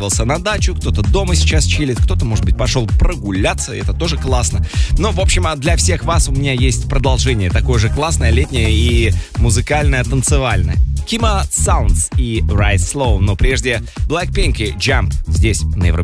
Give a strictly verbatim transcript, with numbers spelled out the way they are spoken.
отправился на дачу, кто-то дома сейчас чилит, кто-то, может быть, пошел прогуляться, это тоже классно. Но, в общем, для всех вас у меня есть продолжение, такое же классное, летнее и музыкальное, танцевальное. Kima Sounds и Rise Slow, но прежде Blackpink и Jump здесь, на Европе.